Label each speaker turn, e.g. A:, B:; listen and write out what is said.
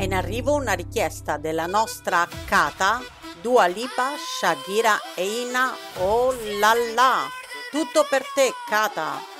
A: in arrivo una richiesta della nostra Kata, Dua Lipa, Shakira e Ina. Oh là là! Tutto per te, Kata!